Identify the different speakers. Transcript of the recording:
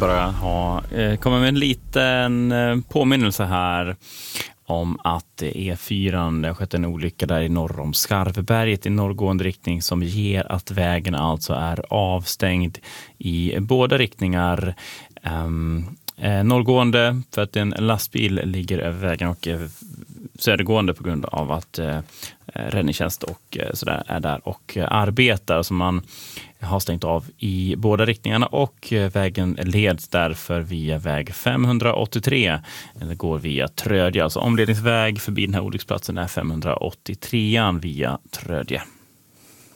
Speaker 1: bara komma med en liten påminnelse här om att E4 det har skett en olycka där i norr om Skarvberget i norrgående riktning som ger att vägen alltså är avstängd i båda riktningar. Norrgående för att en lastbil ligger över vägen och södergående på grund av att räddningstjänst och sådär är där och arbetar, så man har stängt av i båda riktningarna och vägen leds därför via väg 583 eller går via Trödje, alltså omledningsväg förbi den här olycksplatsen är 583 via Trödje.